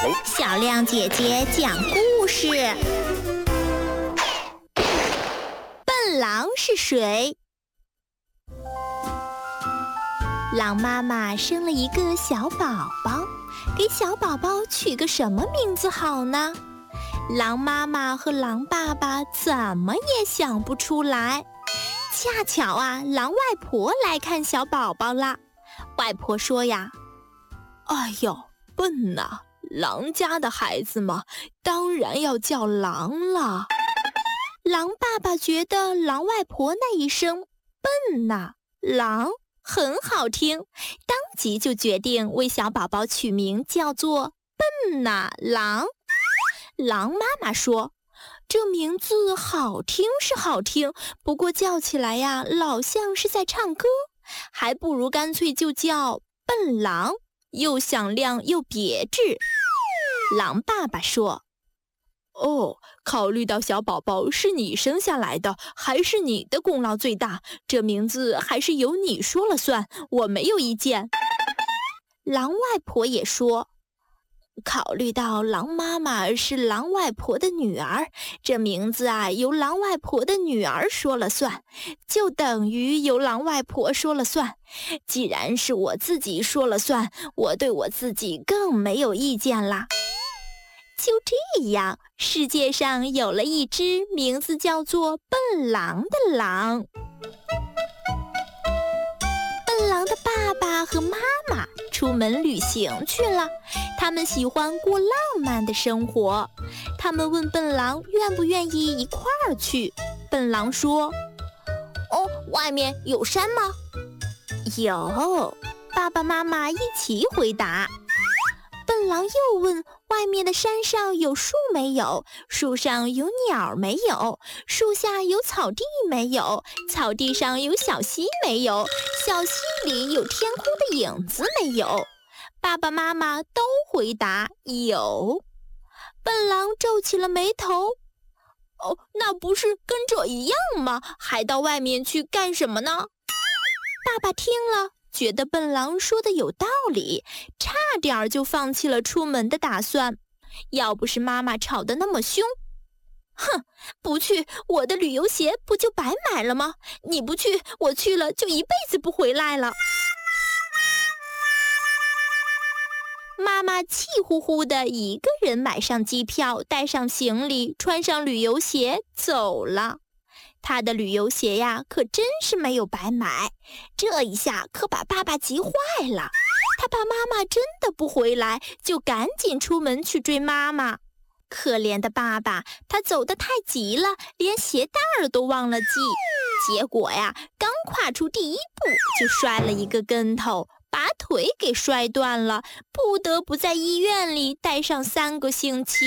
小亮姐姐讲故事。笨狼是谁？狼妈妈生了一个小宝宝，给小宝宝取个什么名字好呢？狼妈妈和狼爸爸怎么也想不出来。恰巧狼外婆来看小宝宝了。外婆说呀：“ 哎呦，笨呐！狼家的孩子嘛，当然要叫狼了。” 狼爸爸觉得狼外婆那一声笨呐，狼很好听，当即就决定为小宝宝取名叫做笨呐狼。狼妈妈说：“这名字好听是好听，不过叫起来老像是在唱歌，还不如干脆就叫笨狼，又响亮又别致。”狼爸爸说：“ 哦，考虑到小宝宝是你生下来的，还是你的功劳最大，这名字还是由你说了算，我没有意见。” 狼外婆也说：“考虑到狼妈妈是狼外婆的女儿，这名字由狼外婆的女儿说了算，就等于由狼外婆说了算。既然是我自己说了算，我对我自己更没有意见啦。”就这样，世界上有了一只名字叫做笨狼的狼。笨狼的爸爸和妈妈出门旅行去了，他们喜欢过浪漫的生活。他们问笨狼愿不愿意一块儿去。笨狼说：“哦，外面有山吗？”“有。”爸爸妈妈一起回答。笨狼又问：“外面的山上有树没有？树上有鸟没有？树下有草地没有？草地上有小溪没有？小溪里有天空的影子没有？”爸爸妈妈都回答有。笨狼皱起了眉头：“哦，那不是跟这一样吗？还到外面去干什么呢？”爸爸听了，觉得笨狼说的有道理，差点就放弃了出门的打算。要不是妈妈吵得那么凶，哼，不去，我的旅游鞋不就白买了吗？你不去，我去了就一辈子不回来了。妈妈气呼呼的一个人买上机票，带上行李，穿上旅游鞋走了。他的旅游鞋可真是没有白买，这一下可把爸爸急坏了。他怕妈妈真的不回来，就赶紧出门去追妈妈。可怜的爸爸，他走得太急了，连鞋带儿都忘了系。结果刚跨出第一步，就摔了一个跟头，把腿给摔断了，不得不在医院里待上3个星期。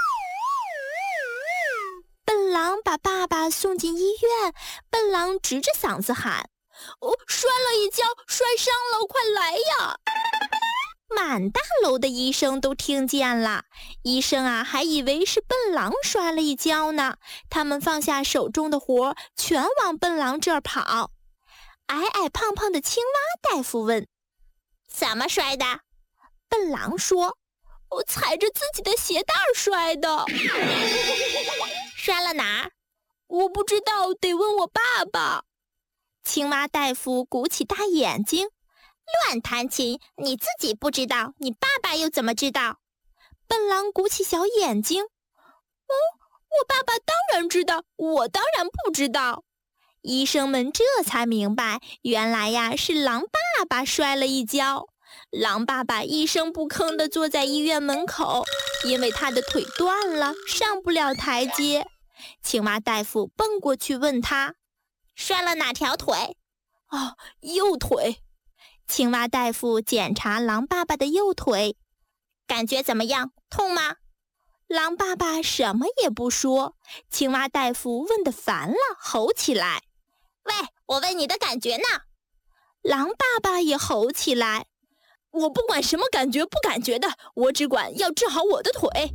笨狼把爸爸送进医院，笨狼直着嗓子喊：“哦，摔了一跤，摔伤了，快来呀！”满大楼的医生都听见了，医生还以为是笨狼摔了一跤呢，他们放下手中的活，全往笨狼这儿跑。矮矮胖胖的青蛙大夫问：“怎么摔的？”笨狼说：“我踩着自己的鞋带摔的。”“摔了哪儿？”“我不知道，得问我爸爸。”青蛙大夫鼓起大眼睛：“乱弹琴，你自己不知道，你爸爸又怎么知道？”笨狼鼓起小眼睛：“哦，我爸爸当然知道，我当然不知道。”医生们这才明白，原来是狼爸爸摔了一跤。狼爸爸一声不吭地坐在医院门口，因为他的腿断了，上不了台阶。青蛙大夫蹦过去问他：“摔了哪条腿？”“右腿。”青蛙大夫检查狼爸爸的右腿：“感觉怎么样？痛吗？”狼爸爸什么也不说。青蛙大夫问得烦了，吼起来：“喂，我问你的感觉呢？”狼爸爸也吼起来：“我不管什么感觉不感觉的，我只管要治好我的腿。”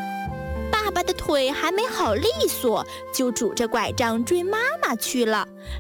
爸爸的腿还没好利索，就拄着拐杖追妈妈去了。